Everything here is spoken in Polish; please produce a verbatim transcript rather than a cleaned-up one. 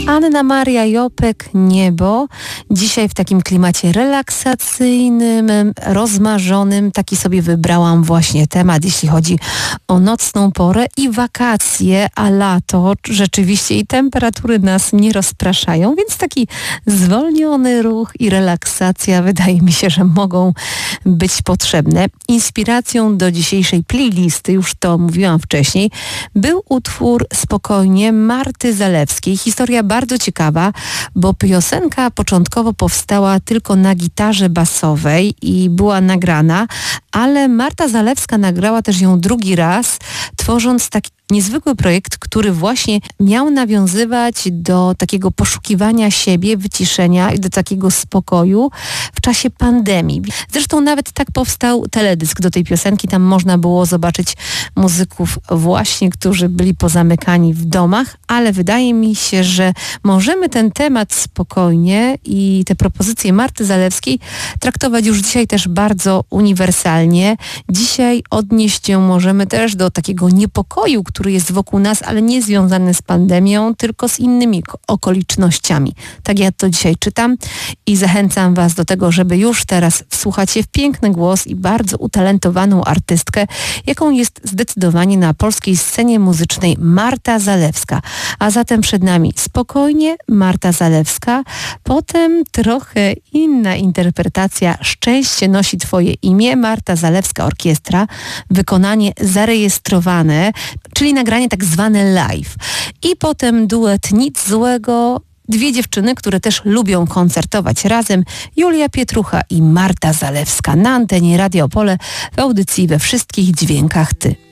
Anna Maria Jopek, Niebo. Dzisiaj w takim klimacie relaksacyjnym, rozmarzonym. Taki sobie wybrałam właśnie temat, jeśli chodzi o nocną porę i wakacje, a lato rzeczywiście i temperatury nas nie rozpraszają, więc taki zwolniony ruch i relaksacja wydaje mi się, że mogą być potrzebne. Inspiracją do dzisiejszej playlisty, już to mówiłam wcześniej, był utwór Spokojnie Marty Zalewskiej. Historia bardzo ciekawa, bo piosenka początkowo powstała tylko na gitarze basowej i była nagrana, ale Marta Zalewska nagrała też ją drugi raz, tworząc taki niezwykły projekt, który właśnie miał nawiązywać do takiego poszukiwania siebie, wyciszenia i do takiego spokoju w czasie pandemii. Zresztą nawet tak powstał teledysk do tej piosenki. Tam można było zobaczyć muzyków właśnie, którzy byli pozamykani w domach, ale wydaje mi się, że możemy ten temat spokojnie i te propozycje Marty Zalewskiej traktować już dzisiaj też bardzo uniwersalnie. Dzisiaj odnieść ją możemy też do takiego niepokoju, który który jest wokół nas, ale nie związany z pandemią, tylko z innymi okolicznościami. Tak ja to dzisiaj czytam i zachęcam Was do tego, żeby już teraz wsłuchać się w piękny głos i bardzo utalentowaną artystkę, jaką jest zdecydowanie na polskiej scenie muzycznej Marta Zalewska. A zatem przed nami Spokojnie Marta Zalewska, potem trochę inna interpretacja Szczęście nosi Twoje imię, Marta Zalewska Orkiestra, wykonanie zarejestrowane, czyli nagranie tak zwane live. I potem duet Nic Złego, dwie dziewczyny, które też lubią koncertować razem, Julia Pietrucha i Marta Zalewska na antenie Radia Opole w audycji We Wszystkich Dźwiękach Ty.